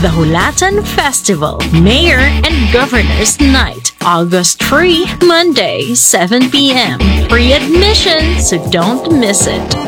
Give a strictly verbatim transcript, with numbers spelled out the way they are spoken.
the Hulatan Festival, Mayor and Governor's Night, August third, Monday, seven p m Free admission, so don't miss it.